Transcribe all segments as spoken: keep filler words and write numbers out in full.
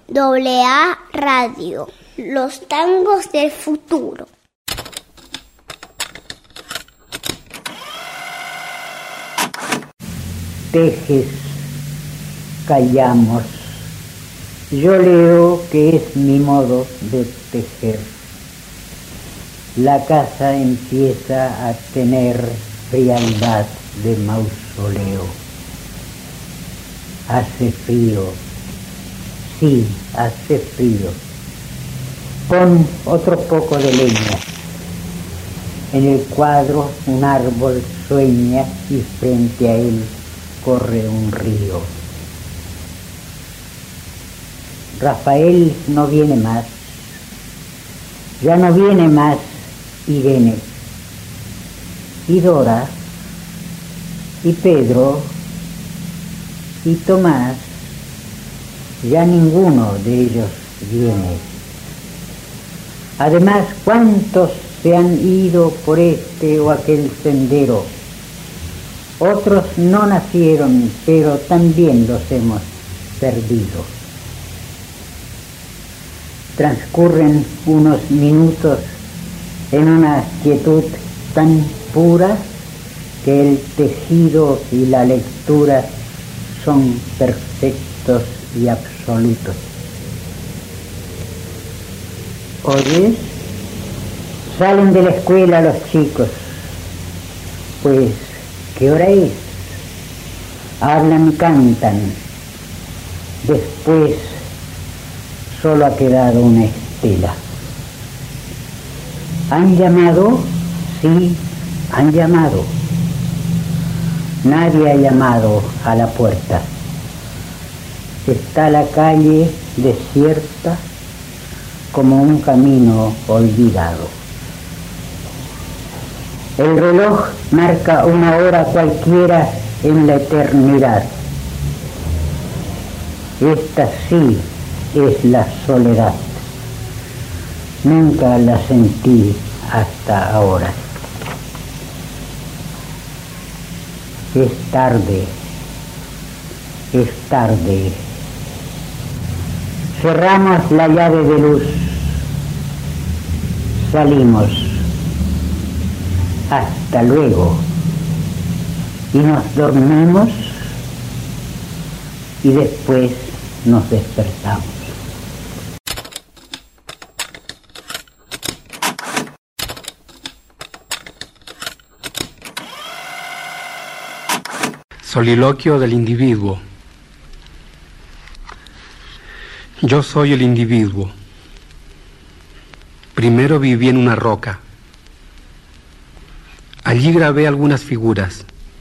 doble A Radio, los tangos del futuro. Tejes, callamos. Yo leo que es mi modo de tejer. La casa empieza a tener frialdad de mausoleo. Hace frío, sí, hace frío. Pon otro poco de leña. En el cuadro un árbol sueña y frente a él corre un río. Rafael no viene más, ya no viene más Irene, y Dora, y Pedro, y Tomás, ya ninguno de ellos viene. Además, ¿cuántos se han ido por este o aquel sendero? Otros no nacieron, pero también los hemos perdido. Transcurren unos minutos en una quietud tan pura que el tejido y la lectura son perfectos y absolutos. ¿Oyes? Salen de la escuela los chicos. Pues, ¿qué hora es? Hablan y cantan. Después solo ha quedado una estela. ¿Han llamado? Sí, han llamado. Nadie ha llamado a la puerta. Está la calle desierta como un camino olvidado. El reloj marca una hora cualquiera en la eternidad. Esta sí es la soledad. Nunca la sentí hasta ahora. Es tarde, es tarde. Cerramos la llave de luz. Salimos. Hasta luego. Y nos dormimos y después nos despertamos. Soliloquio del individuo. Yo soy el individuo. Primero viví en una roca. Allí grabé algunas figuras.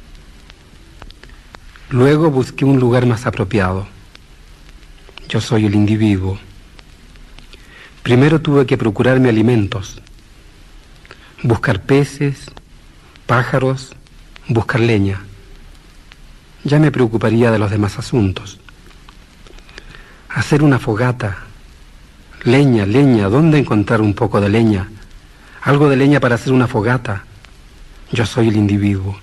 Luego busqué un lugar más apropiado. Yo soy el individuo. Primero tuve que procurarme alimentos, buscar peces, pájaros, buscar leña. Ya me preocuparía de los demás asuntos. Hacer una fogata. Leña, leña, ¿dónde encontrar un poco de leña? Algo de leña para hacer una fogata. Yo soy el individuo.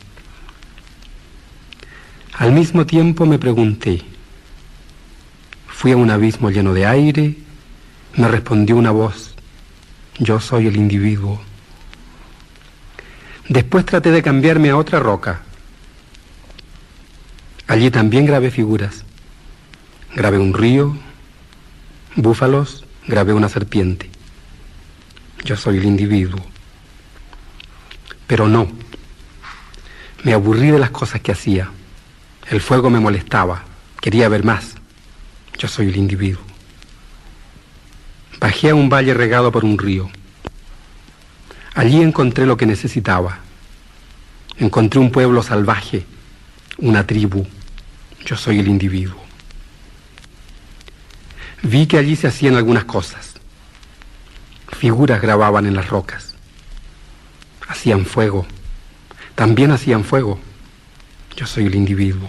Al mismo tiempo me pregunté. Fui a un abismo lleno de aire, me respondió una voz. Yo soy el individuo. Después traté de cambiarme a otra roca. Allí también grabé figuras. Grabé un río, búfalos, grabé una serpiente. Yo soy el individuo. Pero no. Me aburrí de las cosas que hacía. El fuego me molestaba. Quería ver más. Yo soy el individuo. Bajé a un valle regado por un río. Allí encontré lo que necesitaba. Encontré un pueblo salvaje, una tribu. Yo soy el individuo. Vi que allí se hacían algunas cosas. Figuras grababan en las rocas. Hacían fuego. También hacían fuego. Yo soy el individuo.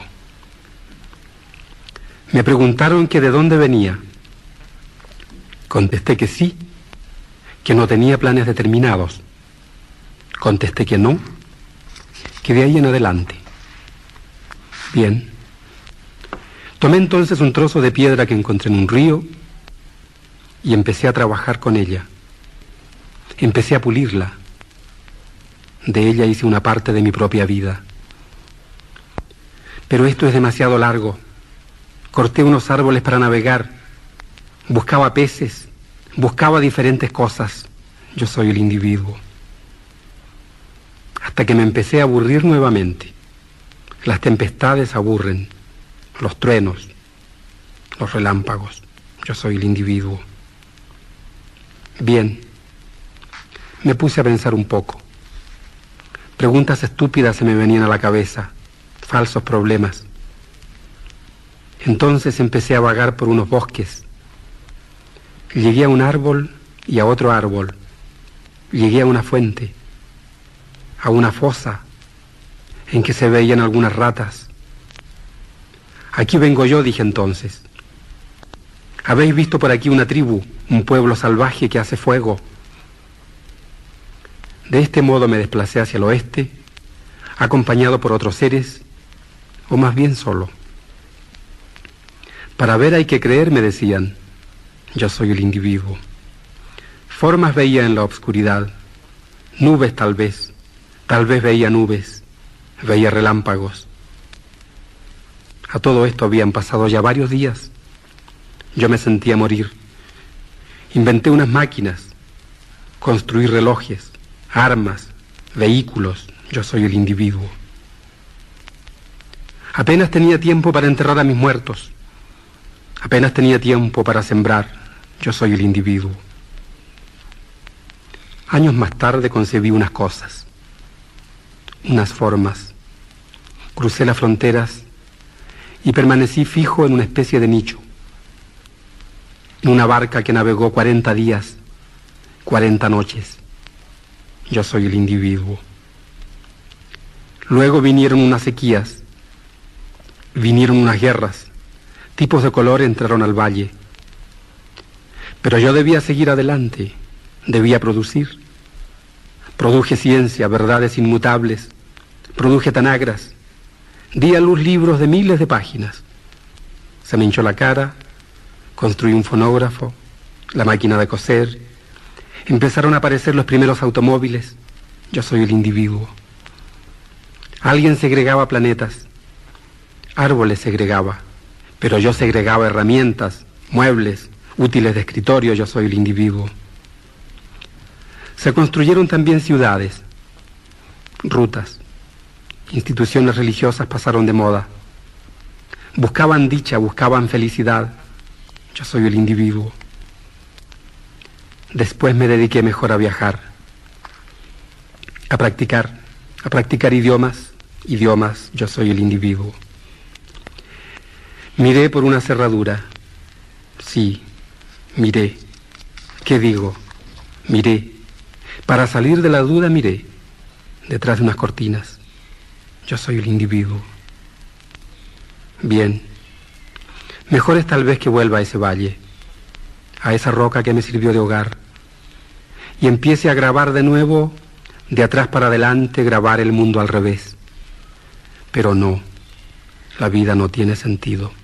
Me preguntaron que de dónde venía. Contesté que sí, que no tenía planes determinados. Contesté que no, que de ahí en adelante. Bien. Tomé entonces un trozo de piedra que encontré en un río y empecé a trabajar con ella. Empecé a pulirla. De ella hice una parte de mi propia vida. Pero esto es demasiado largo. Corté unos árboles para navegar. Buscaba peces. Buscaba diferentes cosas. Yo soy el individuo. Hasta que me empecé a aburrir nuevamente. Las tempestades aburren. Los truenos. Los relámpagos. Yo soy el individuo. Bien. Me puse a pensar un poco. Preguntas estúpidas se me venían a la cabeza, falsos problemas. Entonces empecé a vagar por unos bosques. Llegué a un árbol y a otro árbol. Llegué a una fuente, a una fosa en que se veían algunas ratas. Aquí vengo yo, dije entonces. ¿Habéis visto por aquí una tribu, un pueblo salvaje que hace fuego? De este modo me desplacé hacia el oeste, acompañado por otros seres, o más bien solo. Para ver hay que creer, me decían. Yo soy el individuo. Formas veía en la oscuridad, nubes tal vez, tal vez veía nubes, veía relámpagos. A todo esto habían pasado ya varios días. Yo me sentía morir. Inventé unas máquinas, construí relojes, armas, vehículos. Yo soy el individuo. Apenas tenía tiempo para enterrar a mis muertos. Apenas tenía tiempo para sembrar. Yo soy el individuo. Años más tarde concebí unas cosas, unas formas. Crucé las fronteras y permanecí fijo en una especie de nicho. En una barca que navegó cuarenta días, cuarenta noches. Yo soy el individuo. Luego vinieron unas sequías, vinieron unas guerras, tipos de color entraron al valle. Pero yo debía seguir adelante, debía producir. Produje ciencia, verdades inmutables, produje tanagras, di a luz libros de miles de páginas. Se me hinchó la cara, construí un fonógrafo, la máquina de coser, empezaron a aparecer los primeros automóviles. Yo soy el individuo. Alguien segregaba planetas, árboles segregaba, pero yo segregaba herramientas, muebles, útiles de escritorio. Yo soy el individuo. Se construyeron también ciudades, rutas, instituciones religiosas pasaron de moda. Buscaban dicha, buscaban felicidad. Yo soy el individuo. Después me dediqué mejor a viajar, a practicar, a practicar idiomas, idiomas. Yo soy el individuo. Miré por una cerradura. Sí, miré. ¿Qué digo? Miré. Para salir de la duda miré, detrás de unas cortinas. Yo soy el individuo. Bien. Mejor es tal vez que vuelva a ese valle, a esa roca que me sirvió de hogar, y empiece a grabar de nuevo, de atrás para adelante, grabar el mundo al revés. Pero no, la vida no tiene sentido.